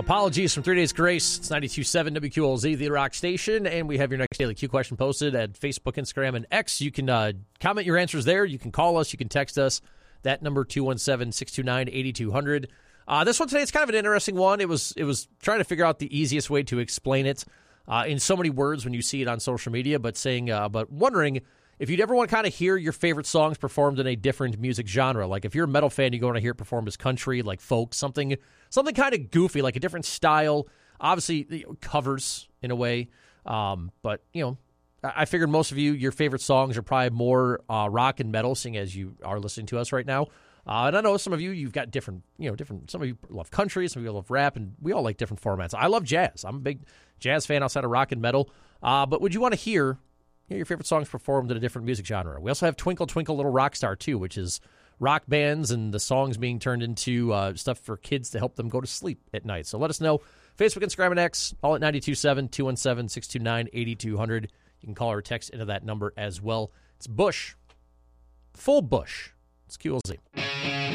Apologies from 3 Days Grace. It's 92.7 WQLZ, the Rock Station, and we have your next Daily Q question posted at Facebook, Instagram, and X. You can comment your answers there. You can call us. You can text us. That number, 217-629-8200. This one today is kind of an interesting one. It was trying to figure out the easiest way to explain it in so many words when you see it on social media, but wondering if you'd ever want to kind of hear your favorite songs performed in a different music genre. Like if you're a metal fan, you want to hear it performed as country, like folk, something kind of goofy, like a different style. Obviously, covers in a way. But, I figured most of you, your favorite songs are probably more rock and metal, seeing as you are listening to us right now. And I know some of you, you've got different, some of you love country, some of you love rap, and we all like different formats. I love jazz. I'm a big jazz fan outside of rock and metal. But would you want to hear your favorite songs performed in a different music genre? We also have Twinkle, Twinkle, Little Rock Star, too, which is rock bands and the songs being turned into stuff for kids to help them go to sleep at night. So let us know. Facebook, Instagram, and X, all at 92.7, 217-629-8200. You can call or text into that number as well. It's Bush. Full Bush. It's QLZ.